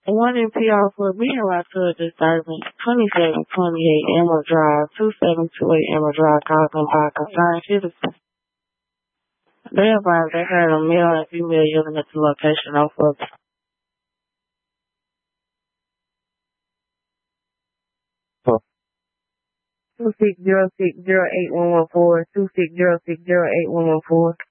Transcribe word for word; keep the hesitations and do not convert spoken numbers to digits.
One in P R for being right to a disturbance. twenty-seven twenty-eight Emerald Drive, two seven two eight Emerald Drive, Gotham Park, concerned citizen. They advised they heard a male and female yelling at the location off of two six zero six zero eight one one four, two six zero six zero eight one one four.